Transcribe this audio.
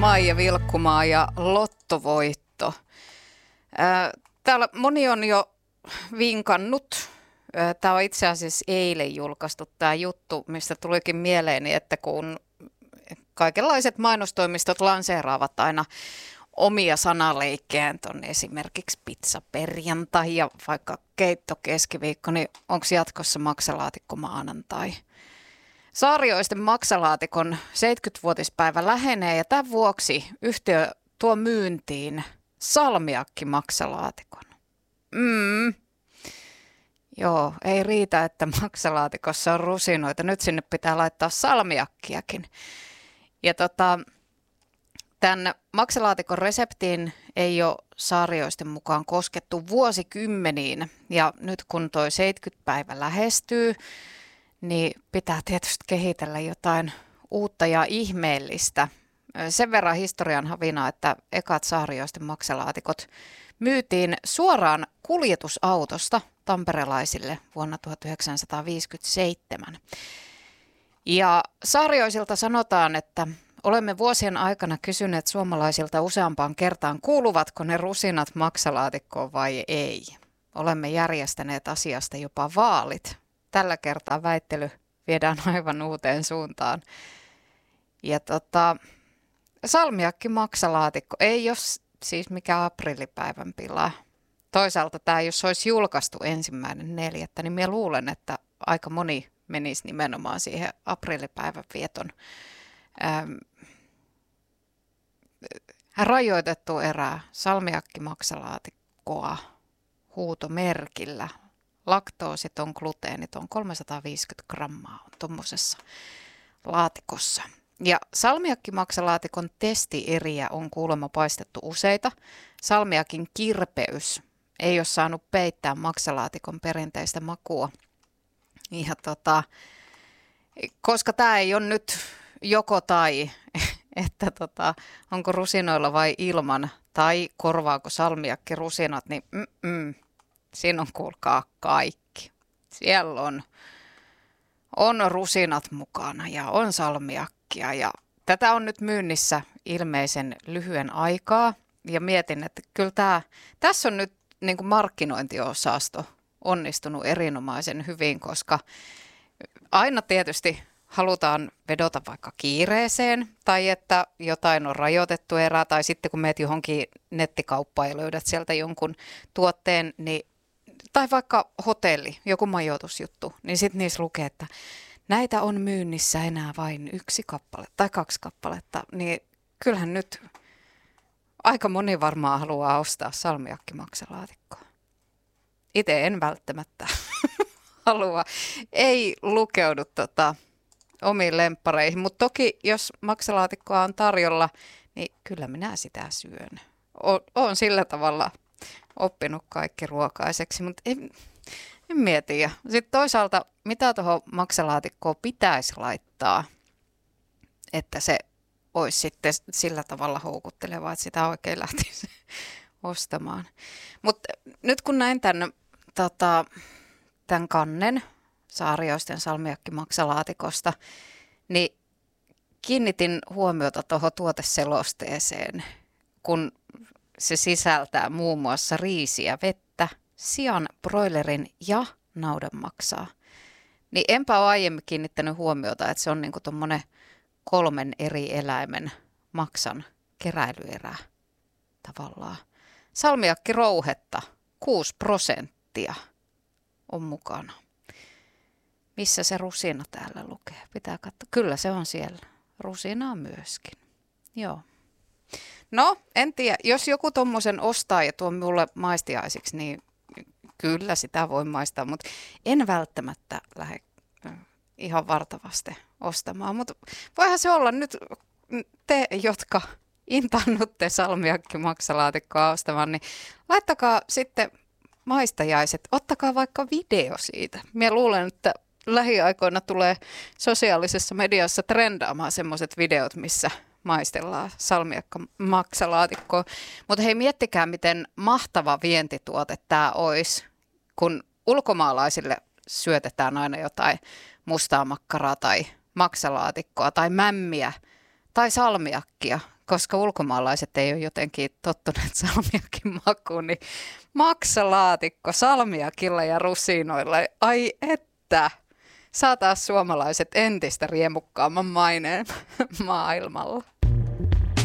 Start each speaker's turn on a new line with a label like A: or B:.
A: Maija Vilkkumaa ja lottovoitto. Täällä moni on jo vinkannut. Tämä on itse asiassa eilen julkaistu tämä juttu, mistä tulikin mieleeni, että kun kaikenlaiset mainostoimistot lanseeraavat aina omia sanaleikkejään tuonne esimerkiksi pizzaperjantai ja vaikka keittokeskiviikko, niin onko jatkossa maksalaatikko maanantai? Saarioisten maksalaatikon 70-vuotispäivä lähenee ja tämän vuoksi yhtiö tuo myyntiin salmiakki-maksalaatikon. Joo, ei riitä, että maksalaatikossa on rusinoita. Nyt sinne pitää laittaa salmiakkiakin. Ja tämän maksalaatikon reseptiin ei ole Saarioisten mukaan koskettu vuosikymmeniin. Ja nyt kun toi 70 päivä lähestyy, niin pitää tietysti kehitellä jotain uutta ja ihmeellistä. Sen verran historian havinaa, että ekat Saarioisten maksalaatikot myytiin suoraan kuljetusautosta tamperelaisille vuonna 1957. Ja Saarioisilta sanotaan, että olemme vuosien aikana kysyneet suomalaisilta useampaan kertaan, kuuluvatko ne rusinat maksalaatikkoon vai ei. Olemme järjestäneet asiasta jopa vaalit. Tällä kertaa väittely viedään aivan uuteen suuntaan. Ja salmiakki maksalaatikko ei ole siis mikään aprillipäivän pilaa. Toisaalta tämä, jos olisi julkaistu 1.4., niin minä luulen, että aika moni menisi nimenomaan siihen aprillipäivän vieton rajoitettu erää salmiakki maksalaatikkoa huutomerkillä. Laktoositon, gluteeniton, 350 grammaa on tuommoisessa laatikossa. Ja salmiakkimaksalaatikon testieriä on kuulemma paistettu useita. Salmiakin kirpeys ei ole saanut peittää maksalaatikon perinteistä makua. Ja koska tämä ei ole nyt joko tai, että onko rusinoilla vai ilman, tai korvaako salmiakki rusinat, niin siinä on kuulkaa kaikki. Siellä on rusinat mukana ja on salmiakkia ja tätä on nyt myynnissä ilmeisen lyhyen aikaa ja mietin, että kyllä tässä on nyt niin kuin markkinointiosasto onnistunut erinomaisen hyvin, koska aina tietysti halutaan vedota vaikka kiireeseen tai että jotain on rajoitettu erää tai sitten kun meet johonkin nettikauppaan ja löydät sieltä jonkun tuotteen, niin tai vaikka hotelli, joku majoitusjuttu, niin sitten niissä lukee, että näitä on myynnissä enää vain 1 kappale tai 2 kappaletta. Niin kyllähän nyt aika moni varmaan haluaa ostaa salmiakkimaksalaatikkoa. Itse en välttämättä halua. Ei lukeudu omiin lemppareihin, mutta toki jos maksalaatikkoa on tarjolla, niin kyllä minä sitä syön. Olen sillä tavalla oppinut kaikki ruokaiseksi, mutta en mieti. Ja sitten toisaalta, mitä tuohon maksalaatikkoon pitäisi laittaa, että se olisi sitten sillä tavalla houkuttelevaa, että sitä oikein lähtisi ostamaan. Mutta nyt kun näin tämän kannen Saarioisten salmiakkimaksalaatikosta, niin kiinnitin huomiota tuohon tuoteselosteeseen, kun se sisältää muun muassa riisiä, vettä, sian, broilerin ja naudanmaksaa. Niin enpä ole aiemmin kiinnittänyt huomiota, että se on niinku tuommoinen 3 eri eläimen maksan keräilyerä tavallaan. Salmiakkirouhetta 6% on mukana. Missä se rusina täällä lukee? Pitää katsoa. Kyllä se on siellä. Rusinaa myöskin. Joo. No, en tiedä. Jos joku tommosen ostaa ja tuo minulle maistiaisiksi, niin kyllä sitä voi maistaa, mutta en välttämättä lähde ihan vartavasti ostamaan. Mutta voihan se olla nyt te, jotka intaannutte salmiakkimaksalaatikkoa ostamaan, niin laittakaa sitten maistajaiset. Ottakaa vaikka video siitä. Minä luulen, että lähiaikoina tulee sosiaalisessa mediassa trendaamaan semmoiset videot, missä maistellaan salmiakkimaksalaatikkoa. Mutta hei, miettikää, miten mahtava vientituote tämä olisi, kun ulkomaalaisille syötetään aina jotain mustaa makkaraa tai maksalaatikkoa tai mämmiä tai salmiakkia. koska ulkomaalaiset ei ole jotenkin tottuneet salmiakin makuun, niin maksalaatikko salmiakilla ja rusinoilla. Ai että, saa taas suomalaiset entistä riemukkaamman maineen maailmalla.